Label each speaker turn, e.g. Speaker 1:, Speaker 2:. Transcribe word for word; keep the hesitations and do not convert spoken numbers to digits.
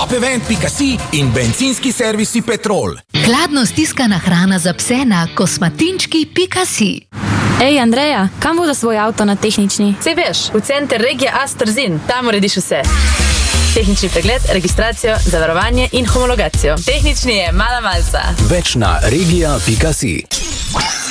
Speaker 1: Topevent pika si in bencinski servisi Petrol.
Speaker 2: Hladno stiskana hrana za pse na kosmatinčki pika si.
Speaker 3: Ej, Andreja, kam bo za svoj avto na tehnični?
Speaker 4: Sej veš, v center regije Astrzin, tam urediš vse. Tehnični pregled, registracijo, zavarovanje in homologacijo. Tehnični je mala malca.
Speaker 1: Več na regija pika si.